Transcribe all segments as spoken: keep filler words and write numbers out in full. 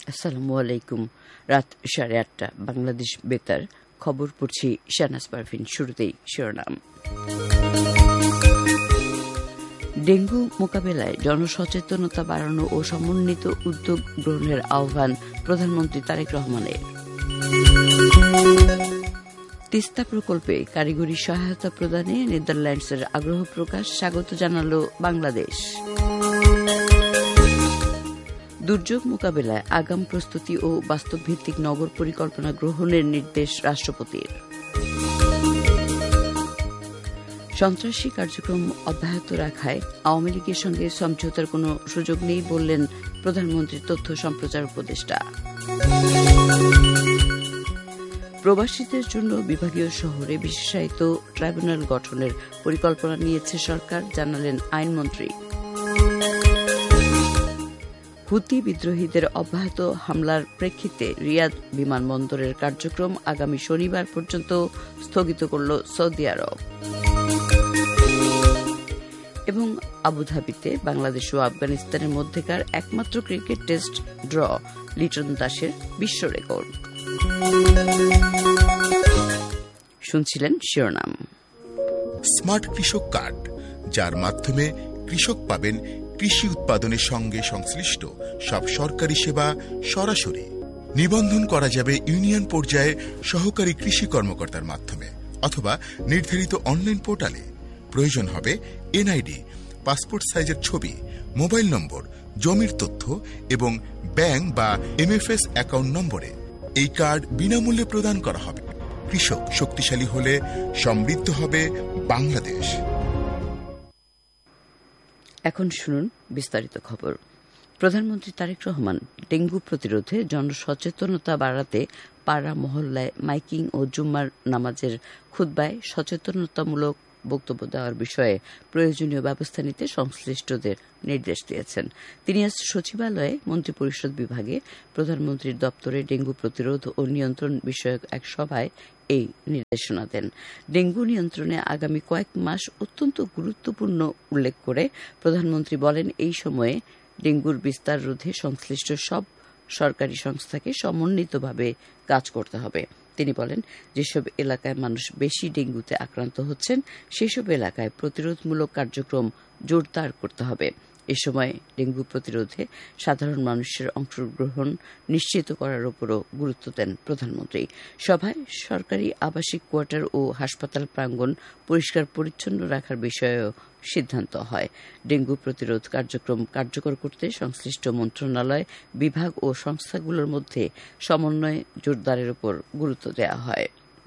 আসসালামু আলাইকুম। রাত সাড়ে আটটা বাংলাদেশ বেতার খবর পড়ছি শাহনাজ পারভিন। শুরুতেই শিরোনাম। ডেঙ্গু মোকাবেলায় জনসচেতনতা বাড়ানো ও সমন্বিত উদ্যোগ গ্রহণের আহ্বান প্রধানমন্ত্রী তারেক রহমানের। তিস্তা প্রকল্পে কারিগরি সহায়তা প্রদানে নেদারল্যান্ডসের আগ্রহ প্রকাশ স্বাগত জানাল বাংলাদেশ। দুর্যোগ মোকাবেলায় আগাম প্রস্তুতি ও বাস্তবভিত্তিক নগর পরিকল্পনা গ্রহণের নির্দেশ রাষ্ট্রপতির। সন্ত্রাসী কার্যক্রম অব্যাহত রাখায় আওয়ামী লীগের সঙ্গে সমঝোতার কোনো সুযোগ নেই বললেন প্রধানমন্ত্রীর তথ্য সম্প্রচার উপদেষ্টা। প্রবাসীদের জন্য বিভাগীয় শহরে বিশেষায়িত ট্রাইব্যুনাল গঠনের পরিকল্পনা নিয়েছে সরকার, জানালেন আইনমন্ত্রী। হুতি বিদ্রোহীদের অব্যাহত হামলার প্রেক্ষিতে রিয়াদ বিমানবন্দরের কার্যক্রম আগামী শনিবার পর্যন্ত স্থগিত করল সৌদি আরব। এবং আবুধাবিতে বাংলাদেশ ও আফগানিস্তানের মধ্যেকার একমাত্র ক্রিকেট টেস্ট ড্র, লিটন দাসের বিশ্ব রেকর্ড। শুনছিলেন শিরোনাম। স্মার্ট কৃষক কার্ড, যার মাধ্যমে কৃষক পাবেন কৃষি উৎপাদনের সঙ্গে সংশ্লিষ্ট সব সরকারি সেবা সরাসরি। নিবন্ধন করা যাবে ইউনিয়ন পর্যায়ে সহকারী কৃষি কর্মকর্তার মাধ্যমে অথবা নির্ধারিত অনলাইন পোর্টালে। প্রয়োজন হবে এনআইডি, পাসপোর্ট সাইজের ছবি, মোবাইল নম্বর, জমির তথ্য এবং ব্যাংক বা এমএফএস অ্যাকাউন্ট নম্বরে। এই কার্ড বিনামূল্যে প্রদান করা হবে। কৃষক শক্তিশালী হলে সমৃদ্ধ হবে বাংলাদেশ। এখন শুনুন বিস্তারিত খবর। প্রধানমন্ত্রী তারেক রহমান ডেঙ্গু প্রতিরোধে জনসচেতনতা বাড়াতে পাড়া মহল্লায় মাইকিং ও জুম্মার নামাজের খুতবায় সচেতনতামূলক বক্তব্য দেওয়ার বিষয়ে প্রয়োজনীয় ব্যবস্থা নিতে সংশ্লিষ্টদের নির্দেশ দিয়েছেন। তিনি আজ সচিবালয়ে মন্ত্রিপরিষদ বিভাগে প্রধানমন্ত্রীর দপ্তরে ডেঙ্গু প্রতিরোধ ও নিয়ন্ত্রণ বিষয়ক এক সভায় এই নির্দেশনা দেন। ডেঙ্গু নিয়ন্ত্রণে আগামী কয়েক মাস অত্যন্ত গুরুত্বপূর্ণ উল্লেখ করে প্রধানমন্ত্রী বলেন, এই সময়ে ডেঙ্গুর বিস্তার রোধে সংশ্লিষ্ট সব সরকারি সংস্থাকে সমন্বিতভাবে কাজ করতে হবে। তিনি বলেন, যেসব এলাকায় মানুষ বেশি ডেঙ্গুতে আক্রান্ত হচ্ছেন সেসব এলাকায় প্রতিরোধমূলক কার্যক্রম জোরদার করতে হবে। এ সময় ডেঙ্গু প্রতিরোধে সাধারণ মানুষের অংশগ্রহণ নিশ্চিত করার উপরও গুরুত্ব দেন প্রধানমন্ত্রী। সভায় সরকারি আবাসিক কোয়ার্টার ও হাসপাতাল প্রাঙ্গণ পরিষ্কার পরিচ্ছন্ন রাখার বিষয়েও সিদ্ধান্ত হয়। ডেঙ্গু প্রতিরোধ কার্যক্রম কার্যকর করতে সংশ্লিষ্ট মন্ত্রণালয়, বিভাগ ও সংস্থাগুলোর মধ্যে সমন্বয় জোরদারের উপর গুরুত্ব দেওয়া হয়।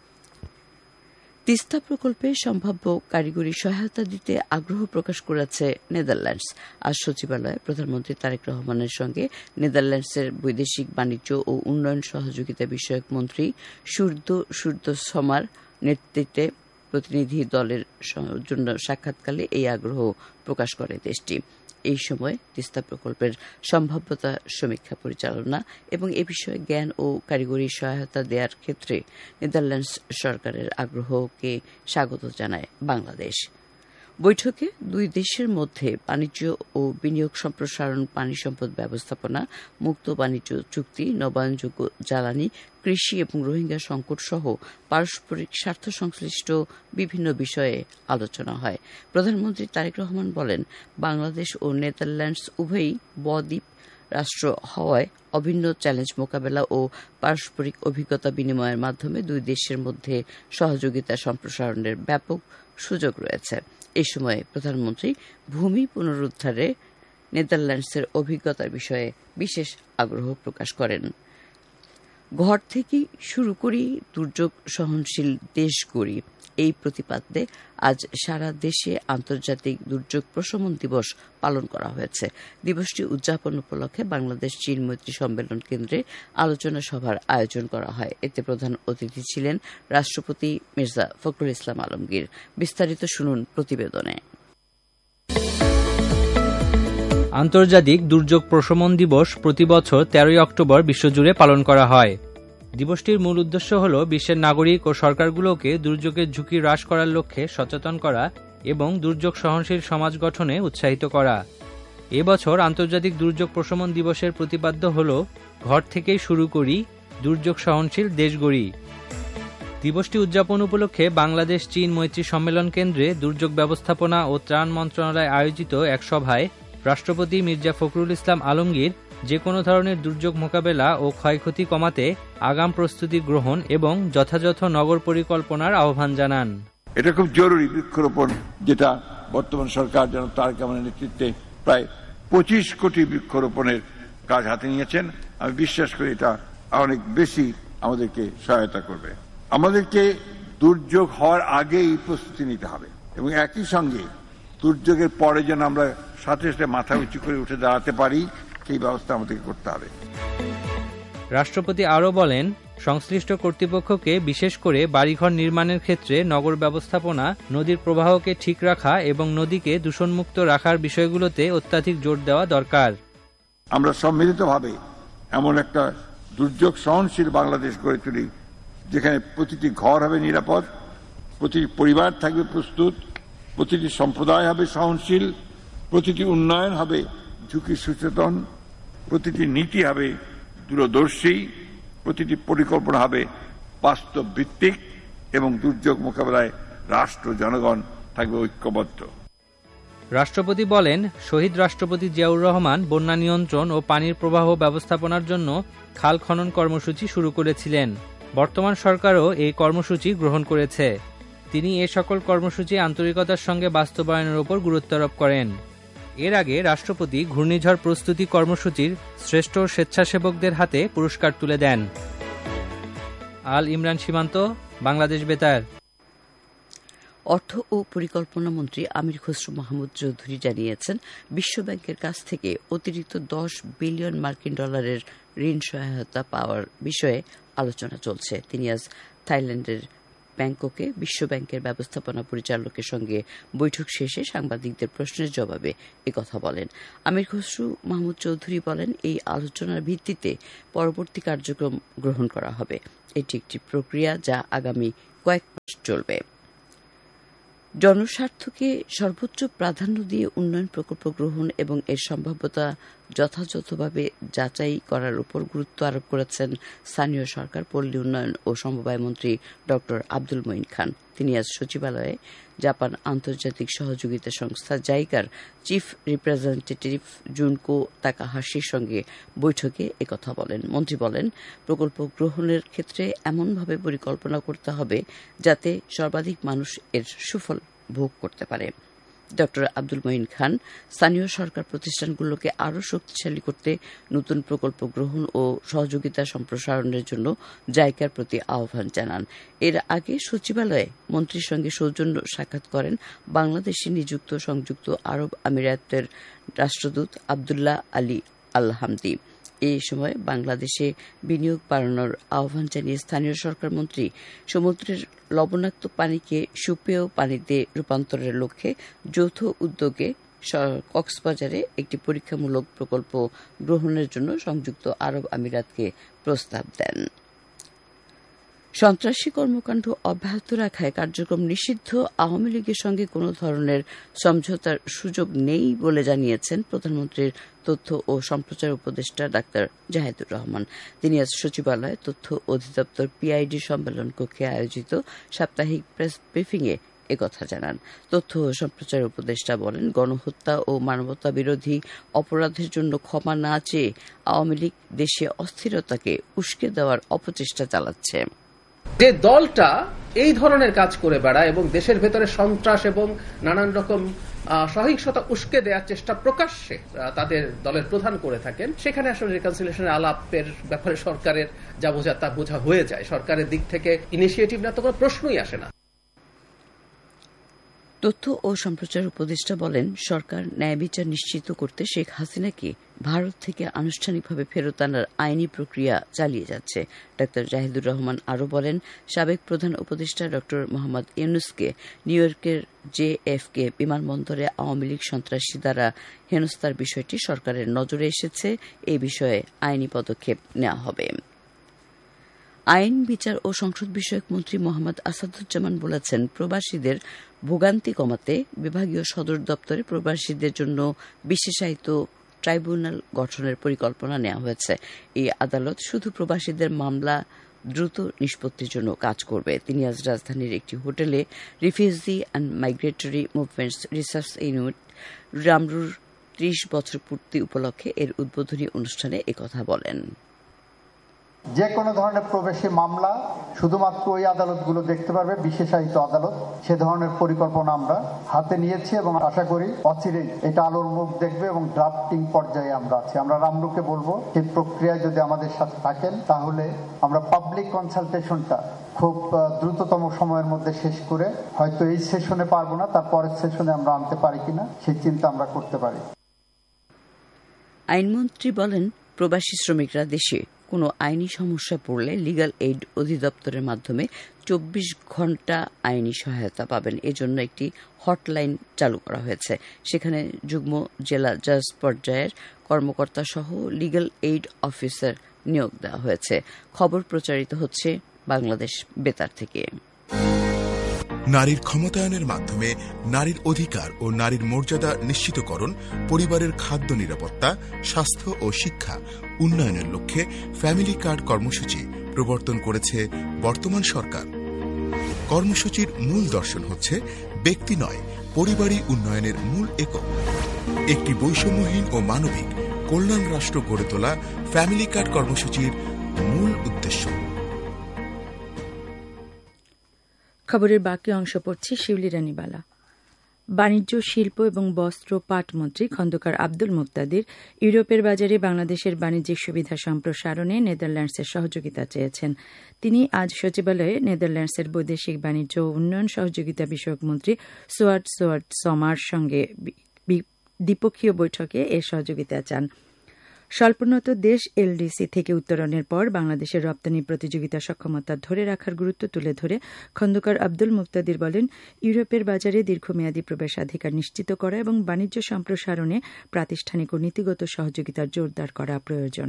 তিস্তা প্রকল্পে সম্ভাব্য কারিগরি সহায়তা দিতে আগ্রহ প্রকাশ করেছে নেদারল্যান্ডস। আজ সচিবালয়ে প্রধানমন্ত্রী তারেক রহমানের সঙ্গে নেদারল্যান্ডসের বৈদেশিক বাণিজ্য ও উন্নয়ন সহযোগিতা বিষয়ক মন্ত্রী সুর্দ সুর্দসমার নেতৃত্বে প্রতিনিধি দলের জন্য সাক্ষাৎকালে এই আগ্রহ প্রকাশ করে দেশটি। এই সময় তিস্তা প্রকল্পের সম্ভাব্যতা সমীক্ষা পরিচালনা এবং এ বিষয়ে জ্ঞান ও কারিগরি সহায়তা দেওয়ার ক্ষেত্রে নেদারল্যান্ডস সরকারের আগ্রহকে স্বাগত জানায় বাংলাদেশ। বৈঠকে দুই দেশের মধ্যে বাণিজ্য ও বিনিয়োগ সম্প্রসারণ, পানি সম্পদ ব্যবস্থাপনা, মুক্ত বাণিজ্য চুক্তি, নবায়নযোগ্য জ্বালানি, কৃষি এবং রোহিঙ্গা সংকট সহ পারস্পরিক স্বার্থ সংশ্লিষ্ট বিভিন্ন বিষয়ে আলোচনা হয়। প্রধানমন্ত্রী তারেক রহমান বলেন, বাংলাদেশ ও নেদারল্যান্ডস উভয়ই ব-দ্বীপ রাষ্ট্র হওয়ায় অভিন্ন চ্যালেঞ্জ মোকাবেলা ও পারস্পরিক অভিজ্ঞতা বিনিময়ের মাধ্যমে দুই দেশের মধ্যে সহযোগিতা সম্প্রসারণের ব্যাপক সুযোগ রয়েছে। এ সময় প্রধানমন্ত্রী ভূমি পুনরুদ্ধারে নেদারল্যান্ডসের অভিজ্ঞতার বিষয়ে বিশেষ আগ্রহ প্রকাশ করেন। ঘর থেকেই শুরু করি, দুর্যোগ সহনশীল দেশ গড়ি, এই প্রতিপাদ্যে আজ সারা দেশে আন্তর্জাতিক দুর্যোগ প্রশমন দিবস পালন করা হয়েছে। দিবসটি উদযাপন উপলক্ষে বাংলাদেশ চীন মৈত্রী সম্মেলন কেন্দ্রে আলোচনা সভার আয়োজন করা হয়। এতে প্রধান অতিথি ছিলেন রাষ্ট্রপতি মির্জা ফখরুল ইসলাম আলমগীর। বিস্তারিত শুনুন প্রতিবেদনে। আন্তর্জাতিক দুর্যোগ প্রশমন দিবস প্রতি বছর তেরোই অক্টোবর বিশ্বজুড়ে পালন করা হয়। দিবসটির মূল উদ্দেশ্য হল বিশ্বের নাগরিক ও সরকারগুলোকে দুর্যোগের ঝুঁকি হ্রাস করার লক্ষ্যে সচেতন করা এবং দুর্যোগ সহনশীল সমাজ গঠনে উৎসাহিত করা। এবছর আন্তর্জাতিক দুর্যোগ প্রশমন দিবসের প্রতিপাদ্য হল ঘর থেকেই শুরু করি, দুর্যোগ সহনশীল দেশ গড়ি। দিবসটি উদযাপন উপলক্ষে বাংলাদেশ চীন মৈত্রী সম্মেলন কেন্দ্রে দুর্যোগ ব্যবস্থাপনা ও ত্রাণ মন্ত্রণালয় আয়োজিত এক সভায় রাষ্ট্রপতি মির্জা ফখরুল ইসলাম আলমগীর যে কোনো ধরনের দুর্যোগ মোকাবেলা ও ক্ষয়ক্ষতি কমাতে আগাম প্রস্তুতি গ্রহণ এবং যথাযথ নগর পরিকল্পনার আহ্বান জানান। এটা খুব জরুরি বৃক্ষরোপণ, যেটা বর্তমান সরকার জনাব তারেক রহমানের নেতৃত্বে প্রায় পঁচিশ কোটি বৃক্ষরোপণের কাজ হাতে নিয়েছেন। আমি বিশ্বাস করি এটা অনেক বেশি আমাদেরকে সহায়তা করবে। আমাদেরকে দুর্যোগ হওয়ার আগেই প্রস্তুতি নিতে হবে এবং একই সঙ্গে দুর্যোগের পরে যেন আমরা সাথে সাথে মাথা উঁচু করে উঠে দাঁড়াতে পারি, সেই ব্যবস্থা আমাদেরকে করতে হবে। রাষ্ট্রপতি আরও বলেন, সংশ্লিষ্ট কর্তৃপক্ষকে বিশেষ করে বাড়িঘর নির্মাণের ক্ষেত্রে নগর ব্যবস্থাপনা, নদীর প্রবাহকে ঠিক রাখা এবং নদীকে দূষণমুক্ত রাখার বিষয়গুলোতে অত্যাধিক জোর দেওয়া দরকার। আমরা সম্মিলিতভাবে এমন একটা দুর্যোগ সহনশীল বাংলাদেশ গড়ে তুলি, যেখানে প্রতিটি ঘর হবে নিরাপদ, প্রতিটি পরিবার থাকবে প্রস্তুত, প্রতিটি সম্প্রদায় হবে সহনশীল, প্রতিটি উন্নয়ন হবে ঝুঁকি সচেতন, প্রতিটি নীতি হবে দূরদর্শী, প্রতিটি পরিকল্পনা হবে বাস্তব ভিত্তিক এবং দুর্যোগ মোকাবেলায় রাষ্ট্র জনগণ থাকবে ঐক্যবদ্ধ। রাষ্ট্রপতি বলেন, শহীদ রাষ্ট্রপতি জিয়াউর রহমান বন্যা নিয়ন্ত্রণ ও পানির প্রবাহ ব্যবস্থাপনার জন্য খাল খনন কর্মসূচি শুরু করেছিলেন। বর্তমান সরকারও এই কর্মসূচি গ্রহণ করেছে। তিনি এ সকল কর্মসূচি আন্তরিকতার সঙ্গে বাস্তবায়নের উপর গুরুত্বারোপ করেন। এর আগে রাষ্ট্রপতি ঘূর্ণিঝড় প্রস্তুতি কর্মসূচির শ্রেষ্ঠ স্বেচ্ছাসেবকদের হাতে পুরস্কার তুলে দেন। আল ইমরান সীমান্ত, বাংলাদেশ বেতার। অর্থ ও পরিকল্পনা মন্ত্রী আমির খসরু মাহমুদ চৌধুরী জানিয়েছেন, বিশ্বব্যাংকের কাছ থেকে অতিরিক্ত দশ বিলিয়ন মার্কিন ডলারের ঋণ সহায়তা পাওয়ার বিষয়ে আলোচনা চলছে। তিনি আজ থাইল্যান্ডের ব্যাংককে বিশ্বব্যাংকের ব্যবস্থাপনা পরিচালকের সঙ্গে বৈঠক শেষে সাংবাদিকদের প্রশ্নের জবাবে একথা বলেন। আমির খসরু মাহমুদ চৌধুরী বলেন, এই আলোচনার ভিত্তিতে পরবর্তী কার্যক্রম গ্রহণ করা হবে। এটি একটি প্রক্রিয়া যা আগামী কয়েক মাস চলবে। জনস্বার্থকে সর্বোচ্চ প্রাধান্য দিয়ে উন্নয়ন প্রকল্প গ্রহণ এবং এর সম্ভাব্যতা যথাযথভাবে যাচাই করার উপর গুরুত্ব আরোপ করেছেন স্থানীয় সরকার, পল্লী উন্নয়ন ও সমবায় মন্ত্রী ড আব্দুল মঈন খান। তিনি আজ সচিবালয়ে জাপান আন্তর্জাতিক সহযোগিতা সংস্থা জাইকার চিফ রিপ্রেজেন্টেটিভ জুনকো তাকাহাশির সঙ্গে বৈঠকে একথা বলেন। মন্ত্রী বলেন, প্রকল্প গ্রহণের ক্ষেত্রে এমনভাবে পরিকল্পনা করতে হবে যাতে সর্বাধিক মানুষ এর সুফল ভোগ করতে পারে। ড আব্দুল মঈন খান স্থানীয় সরকার প্রতিষ্ঠানগুলোকে আরও শক্তিশালী করতে নতুন প্রকল্প গ্রহণ ও সহযোগিতা সম্প্রসারণের জন্য জাইকার প্রতি আহ্বান জানান। এর আগে সচিবালয়ে মন্ত্রীর সঙ্গে সৌজন্য সাক্ষাৎ করেন বাংলাদেশে নিযুক্ত সংযুক্ত আরব আমিরাতের রাষ্ট্রদূত আবদুল্লাহ আলী আল হামদি। এই সময় বাংলাদেশে বিনিয়োগ বাড়ানোর আহ্বান জানিয়ে স্থানীয় সরকার মন্ত্রী সমুদ্রের লবণাক্ত পানিকে সুপেয় পানিতে রূপান্তরের লক্ষ্যে যৌথ উদ্যোগে কক্সবাজারে একটি পরীক্ষামূলক প্রকল্প গ্রহণের জন্য সংযুক্ত আরব আমিরাতকে প্রস্তাব দেন। সন্ত্রাসী কর্মকাণ্ড অব্যাহত রাখায় কার্যক্রম নিষিদ্ধ আওয়ামী লীগের সঙ্গে কোনো ধরনের সমঝোতার সুযোগ নেই বলে জানিয়েছেন প্রধানমন্ত্রীর তথ্য ও সম্প্রচার উপদেষ্টা ডাক্তার জাহেদুর রহমান। তিনি আজ সচিবালয়ে তথ্য অধিদপ্তর পিআইডি সম্মেলন কক্ষে আয়োজিত সাপ্তাহিক প্রেস ব্রিফিংয়ে একথা জানান। তথ্য ও সম্প্রচার উপদেষ্টা বলেন, গণহত্যা ও মানবতা বিরোধী অপরাধের জন্য ক্ষমা না চেয়ে আওয়ামী লীগ দেশে অস্থিরতাকে উস্কে দেওয়ার অপচেষ্টা চালাচ্ছে। যে দলটা এই ধরনের কাজ করে বেড়ায় এবং দেশের ভেতরে সন্ত্রাস এবং নানান রকম সহিংসতা উস্কে দেওয়ার চেষ্টা প্রকাশ্যে তাদের দলের প্রধান করে থাকেন, সেখানে আসলে রিকনসিলিয়েশনের আলাপের ব্যাপারে সরকারের যা বোঝা তা বোঝা হয়ে যায়। সরকারের দিক থেকে ইনিশিয়েটিভ না তো কোনো প্রশ্নই আসে না। তথ্য ও সম্প্রচার উপদেষ্টা বলেন, সরকার ন্যায় বিচার নিশ্চিত করতে শেখ হাসিনাকে ভারত থেকে আনুষ্ঠানিকভাবে ফেরত আনার আইনি প্রক্রিয়া চালিয়ে যাচ্ছে। ডাক্তার জাহিদুর রহমান আরও বলেন, সাবেক প্রধান উপদেষ্টা ড মোহাম্মদ ইউনূসকে নিউ ইয়র্কের জেএফকে বিমানবন্দরে আওয়ামী লীগ সন্ত্রাসী দ্বারা হেনস্থার বিষয়টি সরকারের নজরে এসেছে। এ বিষয়ে আইনি পদক্ষেপ নেওয়া হবে। আইন, বিচার ও সংসদ বিষয়ক মন্ত্রী মোহাম্মদ আসাদুজ্জামান বলেছেন, প্রবাসীদের ভোগান্তি কমাতে বিভাগীয় সদর দপ্তরে প্রবাসীদের জন্য বিশেষায়িত ট্রাইব্যুনাল গঠনের পরিকল্পনা নেওয়া হয়েছে। এই আদালত শুধু প্রবাসীদের মামলা দ্রুত নিষ্পত্তির জন্য কাজ করবে। তিনি আজ রাজধানীর একটি হোটেলে refugee and migratory movements research unit রামরুর ত্রিশ বছর পূর্তি উপলক্ষে এর উদ্বোধনী অনুষ্ঠানে একথা বলেন। যে কোনো ধরনের প্রবেশী মামলা শুধুমাত্র ওই আদালতগুলো দেখতে পারবে, বিশেষায়িত আদালত। সে ধরনের পরিকল্পনা আমরা হাতে নিয়েছি এবং আশা করি অচিরেই এটা আলোর মুখ দেখবে এবং ড্রাফটিং পর্যায়ে আমরা আছি। আমরা রামরুকে বলবো, এই প্রক্রিয়ায় যদি আমাদের সাথে থাকেন তাহলে আমরা পাবলিক কনসালটেশনটা খুব দ্রুততম সময়ের মধ্যে শেষ করে হয়তো এই সেশনে পারবো না, তার পরের সেশনে আমরা আনতে পারি কিনা সেই চিন্তা আমরা করতে পারি। আইনমন্ত্রী বলেন, প্রবাসী শ্রমিকরা দেশে কোনো আইনি সমস্যায় পড়লে লিগ্যাল এইড অধিদপ্তরের মাধ্যমে চব্বিশ ঘন্টা আইনি সহায়তা পাবেন। এজন্য একটি হটলাইন চালু করা হয়েছে। সেখানে যুগ্ম জেলা জাজ পর্যায়ের কর্মকর্তা সহ লিগ্যাল এইড অফিসার নিয়োগ দেওয়া হয়েছে। খবর প্রচারিত হচ্ছে বাংলাদেশ বেতার থেকে। নারীর ক্ষমতায়নের মাধ্যমে নারীর অধিকার ও নারীর মর্যাদা নিশ্চিতকরণ, পরিবারের খাদ্য নিরাপত্তা, স্বাস্থ্য ও শিক্ষা উন্নয়নের লক্ষ্যে ফ্যামিলি কার্ড কর্মসূচি প্রবর্তন করেছে বর্তমান সরকার। কর্মসূচির মূল দর্শন হচ্ছে ব্যক্তি নয়, পরিবারই উন্নয়নের মূল একক। একটি বৈষম্যহীন ও মানবিক কল্যাণ রাষ্ট্র গড়ে তোলা ফ্যামিলি কার্ড কর্মসূচির মূল উদ্দেশ্য। খবরের বাকি অংশ পড়ছি শিউলি রানীবালা। বাণিজ্য, শিল্প এবং বস্ত্র পাট মন্ত্রী খন্দকার আব্দুল মুক্তাদির ইউরোপের বাজারে বাংলাদেশের বাণিজ্যিক সুবিধা সম্প্রসারণে নেদারল্যান্ডসের সহযোগিতা চেয়েছেন। তিনি আজ সচিবালয়ে নেদারল্যান্ডসের বৈদেশিক বাণিজ্য ও উন্নয়ন সহযোগিতা বিষয়ক মন্ত্রী সোয়ার্ড সোয়ার্ড সমার সঙ্গে দ্বিপক্ষীয় বৈঠকে এ সহযোগিতা চান। স্বল্পোন্নত দেশ এলডিসি থেকে উত্তরণের পর বাংলাদেশের রপ্তানি প্রতিযোগিতা সক্ষমতা ধরে রাখার গুরুত্ব তুলে ধরে খন্দকার আব্দুল মুক্তাদির বলেন, ইউরোপের বাজারে দীর্ঘমেয়াদী প্রবেশাধিকার নিশ্চিত করা এবং বাণিজ্য সম্প্রসারণে প্রাতিষ্ঠানিক ও নীতিগত সহযোগিতা জোরদার করা প্রয়োজন।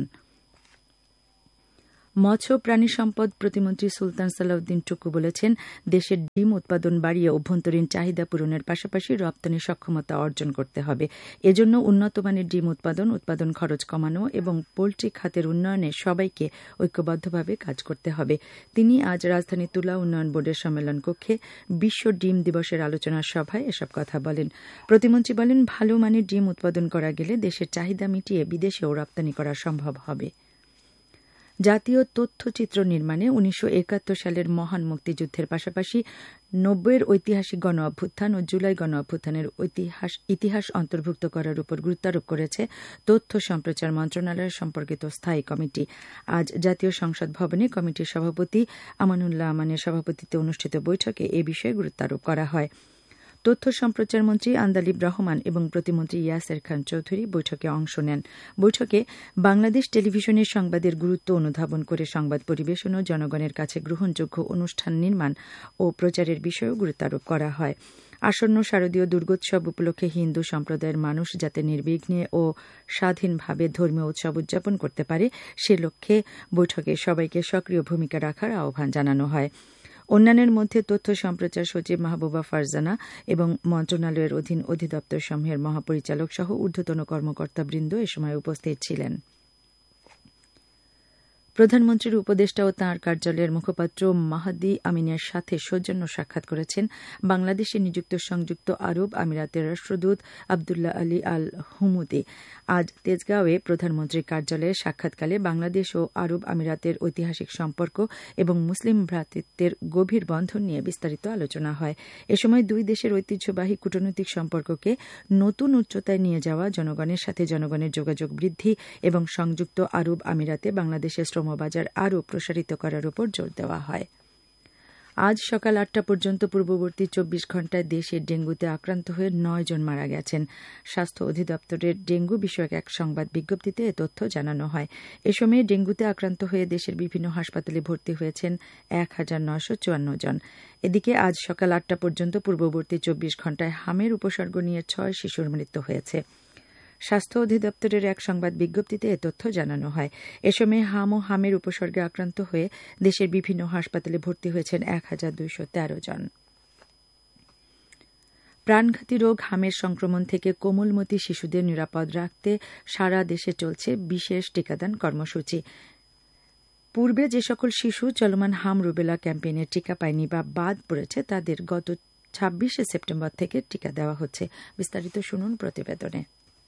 মৎস্য প্রাণী সম্পদ প্রতিমন্ত্রী সুলতান সালাউদ্দিন টুকু বলেছেন, দেশের ডিম উৎপাদন বাড়িয়ে অভ্যন্তরীণ চাহিদা পূরণের পাশাপাশি রপ্তানি সক্ষমতা অর্জন করতে হবে। এজন্য উন্নতমানের ডিম উৎপাদন, উৎপাদন খরচ কমানো এবং পোল্ট্রি খাতের উন্নয়নে সবাইকে ঐক্যবদ্ধভাবে কাজ করতে হবে। তিনি আজ রাজধানী তুলা উন্নয়ন বোর্ডের সম্মেলন কক্ষে বিশ্ব ডিম দিবসের আলোচনা সভায় এসব কথা বলেন। প্রতিমন্ত্রী বলেন, ভালো মানের ডিম উৎপাদন করা গেলে দেশের চাহিদা মিটিয়ে বিদেশেও রপ্তানি করা সম্ভব হবে। জাতীয় তথ্যচিত্র নির্মাণে উনিশশো একাত্তর সালের মহান মুক্তিযুদ্ধের পাশাপাশি নব্বইয়ের ঐতিহাসিক গণ অভ্যুত্থান ও জুলাই গণ অভ্যুত্থানের ইতিহাস অন্তর্ভুক্ত করার উপর গুরুত্বারোপ করেছে তথ্য সম্প্রচার মন্ত্রণালয় সম্পর্কিত স্থায়ী কমিটি। আজ জাতীয় সংসদ ভবনে কমিটির সভাপতি আমানুল্লাহ আমানের সভাপতিত্বে অনুষ্ঠিত বৈঠকে এ বিষয়ে গুরুত্বারোপ করা হয়। তথ্য সম্প্রচার মন্ত্রী আন্দালিব রহমান এবং প্রতিমন্ত্রী ইয়াসের খান চৌধুরী বৈঠকে অংশ নেন। বৈঠকে বাংলাদেশ টেলিভিশনের সংবাদের গুরুত্ব অনুধাবন করে সংবাদ পরিবেশন ও জনগণের কাছে গ্রহণযোগ্য অনুষ্ঠান নির্মাণ ও প্রচারের বিষয়েও গুরুত্বারোপ করা হয়। আসন্ন শারদীয় দুর্গোৎসব উপলক্ষে হিন্দু সম্প্রদায়ের মানুষ যাতে নির্বিঘ্নে ও স্বাধীনভাবে ধর্মীয় উৎসব উদযাপন করতে পারে সে লক্ষ্যে বৈঠকে সবাইকে সক্রিয় ভূমিকা রাখার আহ্বান জানানো হয়। অন্যান্যের মধ্যে তথ্য সম্প্রচার সচিব মাহবুবা ফারজানা এবং মন্ত্রণালয়ের অধীন অধিদপ্তর সমূহের মহাপরিচালক সহ ঊর্ধ্বতন কর্মকর্তাবৃন্দ এ সময় উপস্থিত ছিলেন। প্রধানমন্ত্রীর উপদেষ্টা ও তাঁর কার্যালয়ের মুখপাত্র মাহাদি আমিনের সাথে সৌজন্য সাক্ষাৎ করেছেন বাংলাদেশে নিযুক্ত সংযুক্ত আরব আমিরাতের রাষ্ট্রদূত আবদুল্লাহ আলী আল হুমুদি। আজ তেজগাঁওয়ে প্রধানমন্ত্রীর কার্যালয়ে সাক্ষাৎকালে বাংলাদেশ ও আরব আমিরাতের ঐতিহাসিক সম্পর্ক এবং মুসলিম ভ্রাতৃত্বের গভীর বন্ধন নিয়ে বিস্তারিত আলোচনা হয়। এ সময় দুই দেশের ঐতিহ্যবাহী কূটনৈতিক সম্পর্ককে নতুন উচ্চতায় নিয়ে যাওয়া, জনগণের সাথে জনগণের যোগাযোগ বৃদ্ধি এবং সংযুক্ত আরব আমিরাতে বাংলাদেশের শ্রমবাজার আরও প্রসারিত করার উপর জোর দেওয়া হয়। আজ সকাল আটটা পর্যন্ত পূর্ববর্তী চব্বিশ ঘণ্টায় দেশে ডেঙ্গুতে আক্রান্ত হয়ে নয় জন মারা গেছেন। স্বাস্থ্য অধিদপ্তরের ডেঙ্গু বিষয়ক এক সংবাদ বিজ্ঞপ্তিতে এ তথ্য জানানো হয়। এ সময়ে ডেঙ্গুতে আক্রান্ত হয়ে দেশের বিভিন্ন হাসপাতালে ভর্তি হয়েছেন এক হাজার নয়শো চুয়ান্ন জন। এদিকে আজ সকাল আটটা পর্যন্ত পূর্ববর্তী চব্বিশ ঘণ্টায় হামের উপসর্গ নিয়ে ছয় শিশুর মৃত্যু হয়েছে। স্বাস্থ্য অধিদপ্তরের এক সংবাদ বিজ্ঞপ্তিতে এ তথ্য জানানো হয়। এ সময় হাম ও হামের উপসর্গে আক্রান্ত হয়ে দেশের বিভিন্ন হাসপাতালে ভর্তি হয়েছেন এক হাজার দুইশ তেরো জন। প্রাণঘাতী রোগ হামের সংক্রমণ থেকে কোমলমতি শিশুদের নিরাপদ রাখতে সারা দেশে চলছে বিশেষ টিকাদান কর্মসূচি। পূর্বে যে সকল শিশু চলমান হাম রুবেলা ক্যাম্পেইনের টিকা পায়নি বা বাদ পড়েছে তাদের গত ছাব্বিশে সেপ্টেম্বর থেকে টিকা দেওয়া হচ্ছে। বিস্তারিত শুনুন প্রতিবেদনে।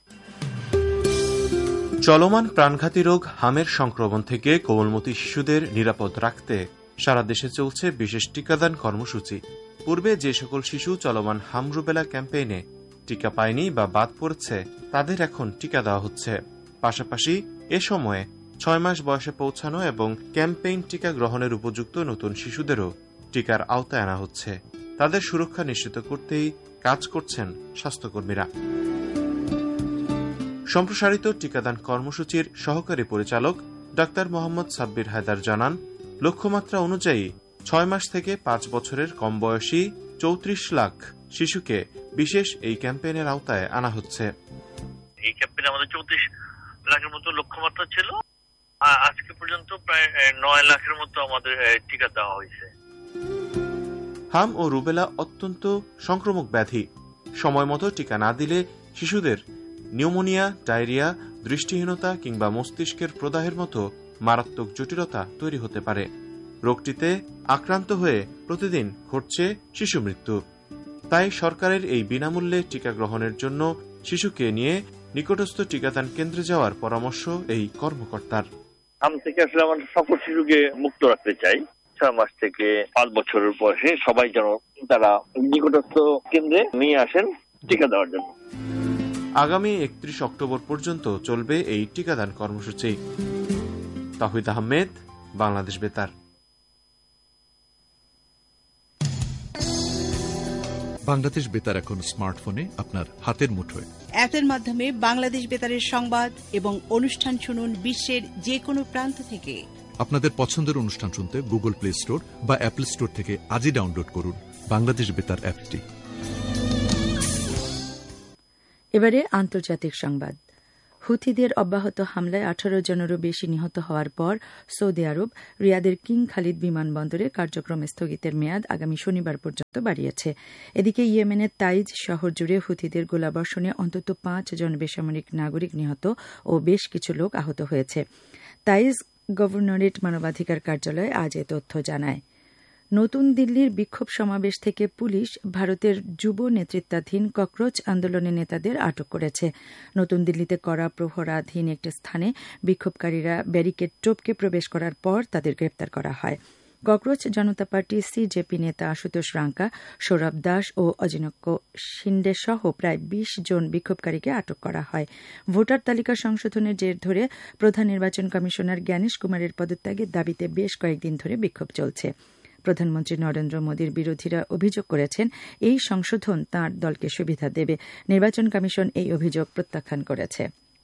চলমান প্রাণঘাতী রোগ হামের সংক্রমণ থেকে কোমলমতি শিশুদের নিরাপদ রাখতে সারা দেশে চলছে বিশেষ টিকাদান কর্মসূচি। পূর্বে যে সকল শিশু চলমান হাম রুবেলা ক্যাম্পেইনে টিকা পায়নি বা বাদ পড়েছে তাদের এখন টিকা দেওয়া হচ্ছে। পাশাপাশি এ সময়ে ছয় মাস বয়সে পৌঁছানো এবং ক্যাম্পেইন টিকা গ্রহণের উপযুক্ত নতুন শিশুদেরও টিকার আওতায় আনা হচ্ছে। তাদের সুরক্ষা নিশ্চিত করতেই কাজ করছেন স্বাস্থ্যকর্মীরা। সম্প্রসারিত টিকাদান কর্মসূচির সহকারী পরিচালক ডাক্তার মোহাম্মদ সাব্বির হায়দার জানান, লক্ষ্যমাত্রা অনুযায়ী ছয় মাস থেকে পাঁচ বছরের কম বয়সী চৌত্রিশ লাখ শিশুকে বিশেষ এই ক্যাম্পেইনের আওতায় আনা হচ্ছে। এই ক্যাম্পেইনে আমাদের চৌত্রিশ লাখের মতো লক্ষ্যমাত্রা ছিল। আজকে পর্যন্ত প্রায় নয় লাখের মতো আমাদের টিকা দেওয়া হয়েছে। হাম ও রুবেলা অত্যন্ত সংক্রামক ব্যাধি। সময় মতো টিকা না দিলে শিশুদের নিউমোনিয়া, ডায়রিয়া, দৃষ্টিহীনতা কিংবা মস্তিষ্কের প্রদাহের মতো মারাত্মক জটিলতা তৈরি হতে পারে। রোগটিতে আক্রান্ত হয়ে প্রতিদিন ঘটছে শিশু মৃত্যু। তাই সরকারের এই বিনামূল্যে টিকা গ্রহণের জন্য শিশুকে নিয়ে নিকটস্থ টিকাদান কেন্দ্রে যাওয়ার পরামর্শ এই কর্মকর্তার। হাম থেকে আসলে আমরা সকল শিশুকে মুক্ত রাখতে চাই। ছয় মাস থেকে পাঁচ বছরের বয়সে সবাই যেন তারা নিকটস্থ কেন্দ্রে নিয়ে আসেন টিকা দেওয়ার জন্য। আগামী একত্রিশ অক্টোবর পর্যন্ত চলবে এই টিকাদান কর্মসূচি। তাহিদ আহমেদ, বাংলাদেশ বেতার। বাংলাদেশ বেতার এখন স্মার্টফোনে আপনার হাতের মুঠোয়। অ্যাপের মাধ্যমে বাংলাদেশ বেতারের সংবাদ এবং অনুষ্ঠান শুনুন বিশ্বের যে কোনো প্রান্ত থেকে। আপনাদের পছন্দের অনুষ্ঠান শুনতে গুগল প্লে স্টোর বা অ্যাপল স্টোর থেকে আজই ডাউনলোড করুন বাংলাদেশ বেতার অ্যাপটি। এবারে আন্তর্জাতিক সংবাদ। হুথিদের অব্যাহত হামলায় আঠারো জনেরও বেশি নিহত হওয়ার পর সৌদি আরব রিয়াদের কিং খালিদ বিমানবন্দরে কার্যক্রম স্থগিতের মেয়াদ আগামী শনিবার পর্যন্ত বাড়িয়েছে। এদিকে ইয়েমেনের তাইজ শহর জুড়ে হুথিদের গোলাবর্ষণে অন্তত পাঁচ জন বেসামরিক নাগরিক নিহত ও বেশ কিছু লোক আহত হয়েছে। তাইজ গভর্নরেট মানবাধিকার কার্যালয় আজ এ তথ্য জানায়। নতুন দিল্লির বিক্ষোভ সমাবেশ থেকে পুলিশ ভারতের যুব নেতৃত্বাধীন ককরোচ আন্দোলনের নেতাদের আটক করেছে। নতুন দিল্লিতে কড়া প্রহরাধীন একটি স্থানে বিক্ষোভকারীরা ব্যারিকেড টপকে প্রবেশ করার পর তাদের গ্রেপ্তার করা হয়। ককরোচ জনতা পার্টি সিজেপি নেতা আশুতোষ রাঙ্কা, সৌরভ দাস ও অজিনক্য শিন্ডে সহ প্রায় বিশ জন বিক্ষোভকারীকে আটক করা হয়। ভোটার তালিকা সংশোধনের জের ধরে প্রধান নির্বাচন কমিশনার জ্ঞানেশ কুমারের পদত্যাগের দাবিতে বেশ কয়েকদিন ধরে বিক্ষোভ চলছে। প্রধানমন্ত্রী নরেন্দ্র মোদীর বিরোধীরা অভিযোগ করেছেন এই সংশোধন তাঁর দলকে সুবিধা দেবে। নির্বাচন কমিশন এই অভিযোগ প্রত্যাখ্যান করেছে।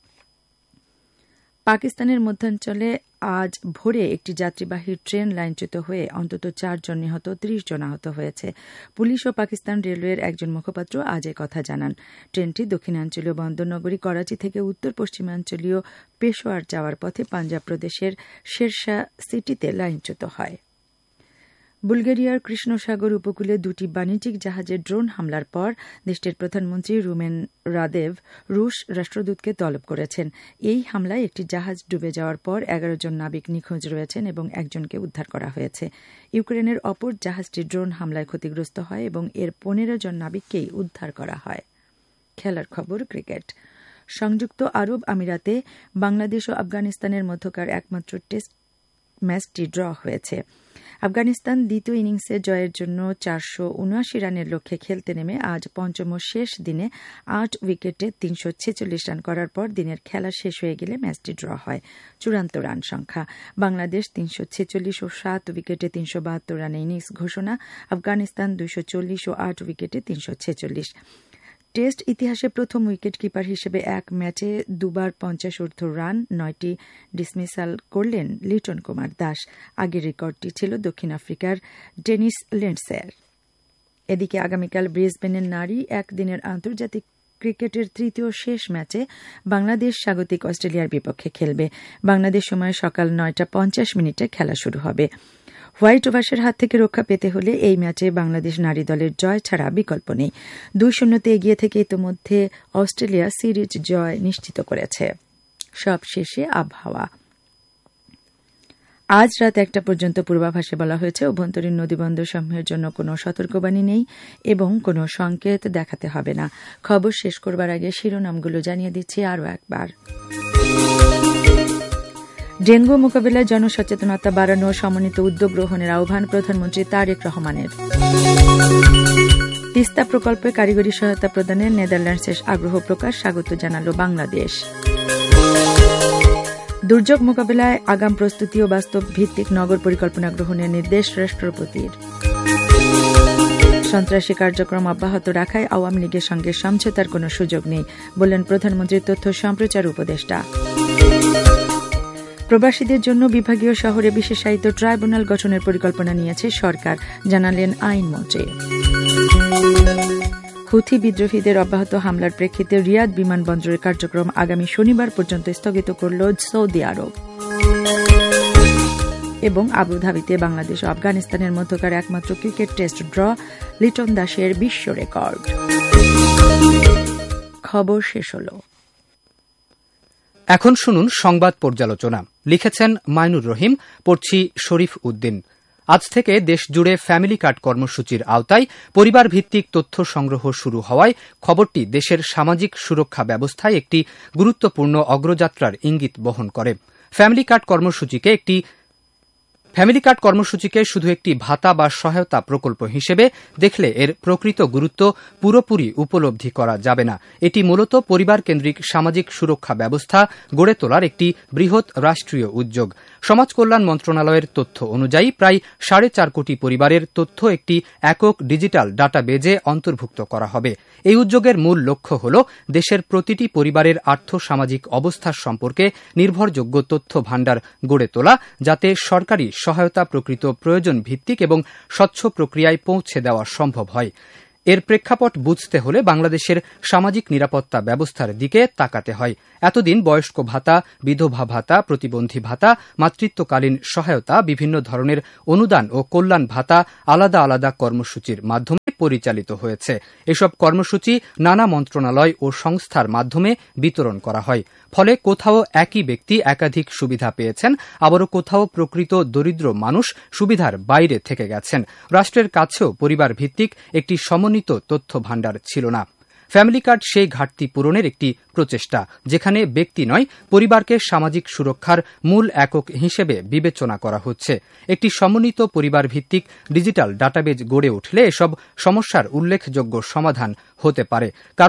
পাকিস্তানের মধ্যাঞ্চলে আজ ভোরে একটি যাত্রীবাহী ট্রেন লাইনচ্যুত হয়ে অন্তত চারজন নিহত, ত্রিশ জন আহত হয়েছে। পুলিশ ও পাকিস্তান রেলওয়ের একজন মুখপাত্র আজ এ কথা জানান। ট্রেনটি দক্ষিণাঞ্চলীয় বন্দরনগরী করাচি থেকে উত্তর পশ্চিমাঞ্চলীয় পেশোয়ার যাওয়ার পথে পাঞ্জাব প্রদেশের শেরশাহ সিটিতে লাইনচ্যুত হয়। বুলগেরিয়ার কৃষ্ণসাগর উপকূলে দুটি বাণিজ্যিক জাহাজের ড্রোন হামলার পর দেশটির প্রধানমন্ত্রী রুমেন রাদেভ রুশ রাষ্ট্রদূতকে তলব করেছেন। এই হামলায় একটি জাহাজ ডুবে যাওয়ার পর এগারো জন নাবিক নিখোঁজ রয়েছেন এবং একজনকে উদ্ধার করা হয়েছে। ইউক্রেনের অপর জাহাজটি ড্রোন হামলায় ক্ষতিগ্রস্ত হয় এবং এর পনেরো জন নাবিককেই উদ্ধার করা হয়। খেলার খবর, ক্রিকেট। সংযুক্ত আরব আমিরাতে বাংলাদেশ ও আফগানিস্তানের মধ্যকার একমাত্র টেস্ট ম্যাচটি ড্র হয়েছে। আফগানিস্তান দ্বিতীয় ইনিংসে জয়ের জন্য চারশো উনআশি রানের লক্ষ্যে খেলতে নেমে আজ পঞ্চম শেষ দিনে আট উইকেটে তিনশো ছেচল্লিশ রান করার পর দিনের খেলা শেষ হয়ে গেলে ম্যাচটি ড্র হয়। চূড়ান্ত রান সংখ্যা: বাংলাদেশ তিনশো ছেচল্লিশ ও সাত উইকেটে তিনশো বাহাত্তর রানে ইনিংস ঘোষণা, আফগানিস্তান দুইশো চল্লিশ ও আট উইকেটে তিনশো ছেচল্লিশ। টেস্ট ইতিহাসে প্রথম উইকেট কিপার হিসেবে এক ম্যাচে দুবার পঞ্চাশ ঊর্ধ্ব রান, নয়টি ডিসমিসাল করলেন লিটন কুমার দাস। আগের রেকর্ডটি ছিল দক্ষিণ আফ্রিকার ডেনিস লেন্ডসের। এদিকে আগামীকাল ব্রিসবেনের নারী একদিনের আন্তর্জাতিক ক্রিকেটের তৃতীয় শেষ ম্যাচে বাংলাদেশ স্বাগতিক অস্ট্রেলিয়ার বিপক্ষে খেলবে। বাংলাদেশ সময় সকাল নয়টা পঞ্চাশ মিনিটে খেলা শুরু হবে। হোয়াইট ওভাসের হাত থেকে রক্ষা পেতে হলে এই ম্যাচে বাংলাদেশ নারী দলের জয় ছাড়া বিকল্প নেই। দুই শূন্যতে এগিয়ে থেকে ইতোমধ্যে অস্ট্রেলিয়া সিরিজ জয় নিশ্চিত করেছে। সব শেষে আবহাওয়া। আজ রাত একটা পর্যন্ত পূর্বাভাসে বলা হয়েছে অভ্যন্তরীণ নদীবন্দর সমূহের জন্য কোনো সতর্কবাণী নেই এবং কোনো সংকেত দেখাতে হবে না। খবর শেষ করবার আগে শিরোনামগুলো জানিয়ে দিচ্ছি আরও একবার। ডেঙ্গু মোকাবিলায় জনসচেতনতা বাড়ানো ও সমন্বিত উদ্যোগ গ্রহণের আহ্বান প্রধানমন্ত্রী তারেক রহমানের। তিস্তা প্রকল্পে কারিগরি সহায়তা প্রদানের নেদারল্যান্ডসের আগ্রহ প্রকাশ, স্বাগত জানাল বাংলাদেশ। দুর্যোগ মোকাবিলায় আগাম প্রস্তুতি ও বাস্তব ভিত্তিক নগর পরিকল্পনা গ্রহণের নির্দেশ রাষ্ট্রপতির। সন্ত্রাসী কার্যক্রম অব্যাহত রাখায় আওয়ামী লীগের সঙ্গে সমঝোতার কোনো সুযোগ নেই বললেন প্রধানমন্ত্রীর তথ্য সম্প্রচার উপদেষ্টা। প্রবাসীদের জন্য বিভাগীয় শহরে বিশেষায়িত ট্রাইব্যুনাল গঠনের পরিকল্পনা নিয়েছে সরকার, জানালেন আইনমন্ত্রী। হুথি বিদ্রোহীদের অব্যাহত হামলার প্রেক্ষিতে রিয়াদ বিমানবন্দরের কার্যক্রম আগামী শনিবার পর্যন্ত স্থগিত করল সৌদি আরব। এবং আবুধাবিতে বাংলাদেশ ও আফগানিস্তানের মধ্যকার একমাত্র ক্রিকেট টেস্ট ড্র, লিটন দাসের বিশ্ব রেকর্ড। খবর শেষ হল। এখন শুনুন সংবাদ পর্যালোচনা। লিখেছেন মাইনুর রহিম, পড়ছি শরীফ উদ্দিন। আজ থেকে দেশজুড়ে ফ্যামিলি কার্ড কর্মসূচির আওতায় পরিবার ভিত্তিক তথ্য সংগ্রহ শুরু হওয়ায় খবরটি দেশের সামাজিক সুরক্ষা ব্যবস্থায় একটি গুরুত্বপূর্ণ অগ্রযাত্রার ইঙ্গিত বহন করে। ফ্যামিলি কার্ড কর্মসূচিকে একটি ফ্যামিলি কার্ড কর্মসূচিকে শুধু একটি ভাতা বা সহায়তা প্রকল্প হিসেবে দেখলে এর প্রকৃত গুরুত্ব পুরোপুরি উপলব্ধি করা যাবে না। এটি মূলত পরিবার কেন্দ্রিক সামাজিক সুরক্ষা ব্যবস্থা গড়ে তোলার একটি বৃহৎ রাষ্ট্রীয় উদ্যোগ। সমাজ কল্যাণ মন্ত্রণালয়ের তথ্য অনুযায়ী প্রায় সাড়ে চার কোটি পরিবারের তথ্য একটি একক ডিজিটাল ডাটাবেজে অন্তর্ভুক্ত করা হবে। এই উদ্যোগের মূল লক্ষ্য হল দেশের প্রতিটি পরিবারের আর্থসামাজিক অবস্থার সম্পর্কে নির্ভরযোগ্য তথ্য ভাণ্ডার গড়ে তোলা, যাতে সরকারি সহায়তা প্রকৃত প্রয়োজন ভিত্তিক এবং স্বচ্ছ প্রক্রিয়ায় পৌঁছে দেওয়া সম্ভব হয়। এর প্রেক্ষাপট বুঝতে হলে বাংলাদেশের সামাজিক নিরাপত্তা ব্যবস্থার দিকে তাকাতে হয়। এতদিন বয়স্ক ভাতা, বিধবা ভাতা, প্রতিবন্ধী ভাতা, মাতৃত্বকালীন সহায়তা, বিভিন্ন ধরনের অনুদান ও কল্যাণ ভাতা আলাদা আলাদা কর্মসূচির মাধ্যমে পরিচালিত হয়েছে। এসব কর্মসূচি নানা মন্ত্রণালয় ও সংস্থার মাধ্যমে বিতরণ করা হয়। ফলে কোথাও একই ব্যক্তি একাধিক সুবিধা পেয়েছেন, আবারও কোথাও প্রকৃত দরিদ্র মানুষ সুবিধার বাইরে থেকে গেছেন। রাষ্ট্রের কাছেও পরিবার ভিত্তিক একটি সমন্বিত তথ্য ভাণ্ডার ছিল না। ফ্যামিলি কার্ড সেই ঘাটতি পূরণের একটি প্রচেষ্টা, যেখানে ব্যক্তি নয়, পরিবারকে সামাজিক সুরক্ষার মূল একক হিসেবে বিবেচনা করা হচ্ছে। একটি সমন্বিত পরিবার ভিত্তিক ডিজিটাল ডাটাবেজ গড়ে উঠলে এসব সমস্যার উল্লেখযোগ্য সমাধান হতে পারে।